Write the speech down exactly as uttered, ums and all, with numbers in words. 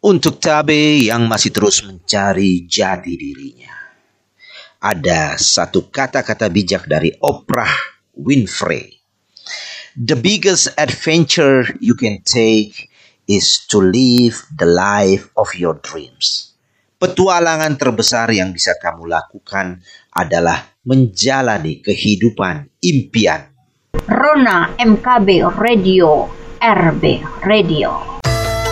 Untuk Tabe yang masih terus mencari jati dirinya, ada satu kata-kata bijak dari Oprah Winfrey. The biggest adventure you can take is to live the life of your dreams. Petualangan terbesar yang bisa kamu lakukan adalah menjalani kehidupan impian. Rona M K B Radio, R B Radio.